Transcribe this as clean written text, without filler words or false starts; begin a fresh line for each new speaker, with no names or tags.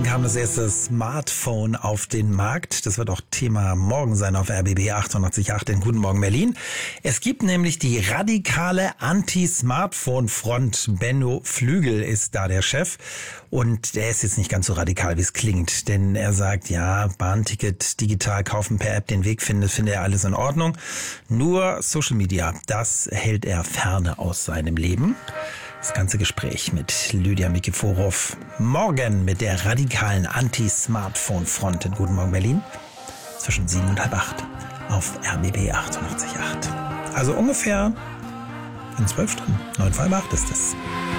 kam das erste Smartphone auf den Markt. Das wird auch Thema morgen sein auf RBB 88.8 in Guten Morgen Berlin. Es gibt nämlich die radikale Anti-Smartphone-Front. Benno Flügel ist da der Chef. Und der ist jetzt nicht ganz so radikal, wie es klingt. Denn er sagt, ja, Bahnticket digital kaufen per App, den Weg findet er alles in Ordnung. Nur Social Media, das hält er ferne aus seinem Leben. Das ganze Gespräch mit Lydia Mikiforov morgen mit der radikalen Anti-Smartphone-Front in Guten Morgen Berlin zwischen 7 und halb 8 auf RBB 88.8. Also ungefähr in 12 Stunden. 9 vor halb 8 ist es.